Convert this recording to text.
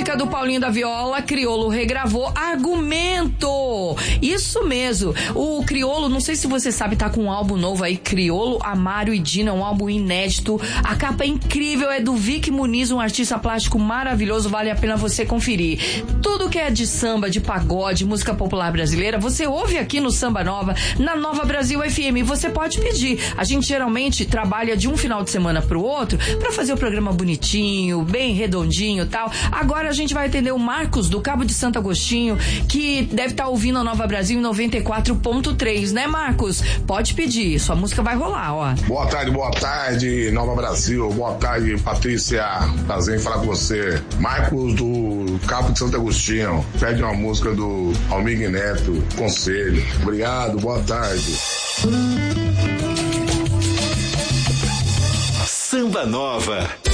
música do Paulinho da Viola, Criolo regravou Argumento. Isso mesmo. O Criolo, não sei se você sabe, tá com um álbum novo aí, Criolo, Amário e Dina, um álbum inédito. A capa é incrível, é do Vic Muniz, um artista plástico maravilhoso, vale a pena você conferir. Tudo que é de samba, de pagode, música popular brasileira, você ouve aqui no Samba Nova, na Nova Brasil FM. Você pode pedir. A gente geralmente trabalha de um final de semana pro outro pra fazer o programa bonitinho, bem redondinho e tal. Agora a gente vai atender o Marcos do Cabo de Santo Agostinho, que deve estar ouvindo a Nova Brasil em 94.3, né, Marcos? Pode pedir, sua música vai rolar, ó. Boa tarde, Nova Brasil. Boa tarde, Patrícia. Prazer em falar com você. Marcos do Cabo de Santo Agostinho. Pede uma música do Almir Neto, Conselho. Obrigado, boa tarde. Samba Nova.